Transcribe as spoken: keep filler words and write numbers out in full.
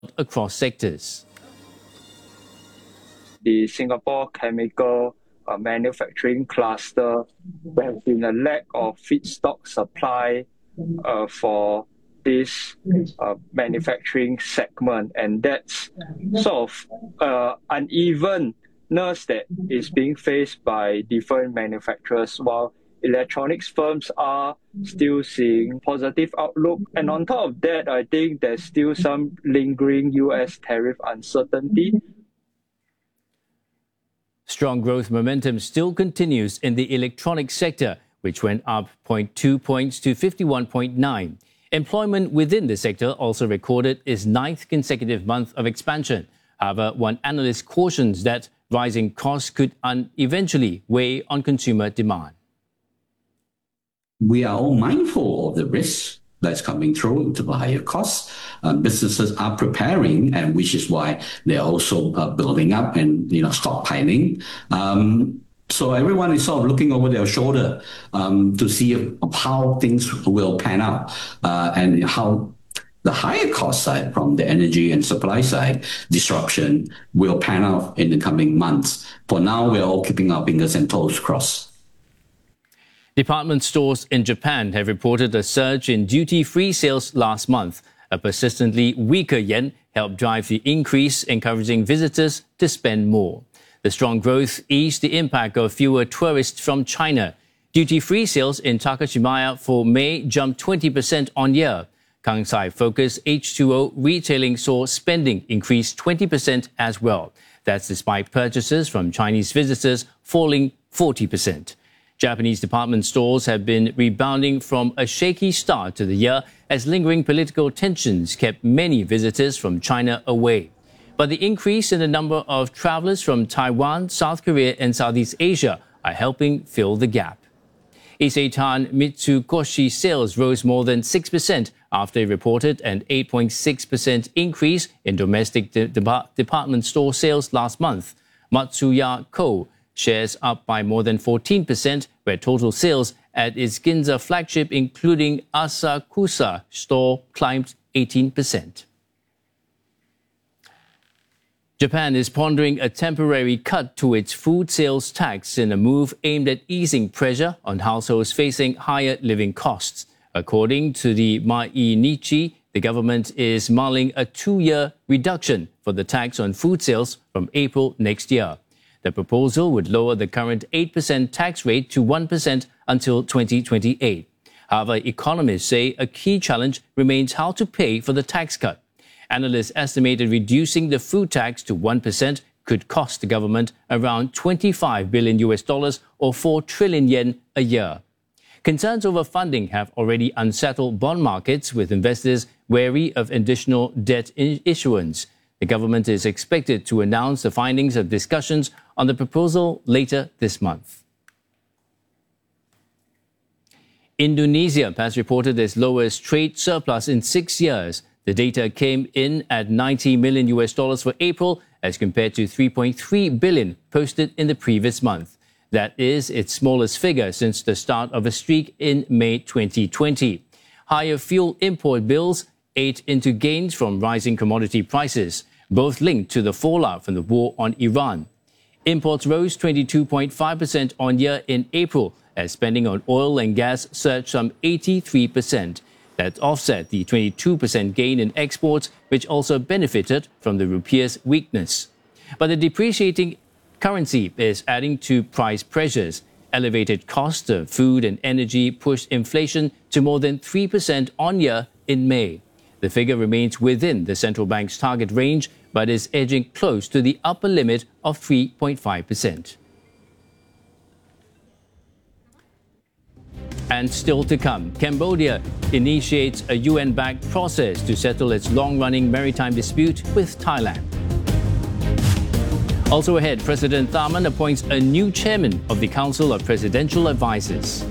across sectors. The Singapore chemical uh, manufacturing cluster, there has been a lack of feedstock supply uh, for this uh, manufacturing segment, and that's sort of uh, unevenness that is being faced by different manufacturers, while electronics firms are still seeing positive outlook. And on top of that, I think there's still some lingering U S tariff uncertainty. Strong growth momentum still continues in the electronics sector, which went up zero point two points to fifty-one point nine. Employment within the sector also recorded its ninth consecutive month of expansion. However, one analyst cautions that rising costs could eventually weigh on consumer demand. We are all mindful of the risks that's coming through into the higher costs. Um, businesses are preparing, and which is why they're also uh, building up and you know stockpiling. Um, so everyone is sort of looking over their shoulder um, to see if, how things will pan out uh, and how the higher cost side from the energy and supply side disruption will pan out in the coming months. For now, we're all keeping our fingers and toes crossed. Department stores in Japan have reported a surge in duty-free sales last month. A persistently weaker yen helped drive the increase, encouraging visitors to spend more. The strong growth eased the impact of fewer tourists from China. Duty-free sales in Takashimaya for May jumped twenty percent on year. Kansai-focused H two O retailing saw spending increase twenty percent as well. That's despite purchases from Chinese visitors falling forty percent. Japanese department stores have been rebounding from a shaky start to the year as lingering political tensions kept many visitors from China away. But the increase in the number of travelers from Taiwan, South Korea and Southeast Asia are helping fill the gap. Isetan Mitsukoshi sales rose more than six percent after it reported an eight point six percent increase in domestic de- de- department store sales last month. Matsuya Co. shares up by more than fourteen percent, where total sales at its Ginza flagship, including Asakusa store, climbed eighteen percent. Japan is pondering a temporary cut to its food sales tax in a move aimed at easing pressure on households facing higher living costs. According to the Mainichi, the government is mulling a two-year reduction for the tax on food sales from April next year. The proposal would lower the current eight percent tax rate to one percent until twenty twenty-eight. However, economists say a key challenge remains how to pay for the tax cut. Analysts estimated reducing the food tax to one percent could cost the government around twenty-five billion U S dollars or four trillion yen a year. Concerns over funding have already unsettled bond markets, with investors wary of additional debt issuance. The government is expected to announce the findings of discussions on the proposal later this month. Indonesia has reported its lowest trade surplus in six years. The data came in at ninety million U S dollars for April as compared to three point three billion posted in the previous month. That is its smallest figure since the start of a streak in May twenty twenty. Higher fuel import bills ate into gains from rising commodity prices, both linked to the fallout from the war on Iran. Imports rose twenty-two point five percent on year in April as spending on oil and gas surged some eighty-three percent. That offset the twenty-two percent gain in exports, which also benefited from the rupiah's weakness. But the depreciating currency is adding to price pressures. Elevated costs of food and energy pushed inflation to more than three percent on year in May. The figure remains within the central bank's target range, but is edging close to the upper limit of three point five percent. And still to come, Cambodia initiates a U N-backed process to settle its long-running maritime dispute with Thailand. Also ahead, President Tharman appoints a new chairman of the Council of Presidential Advisers.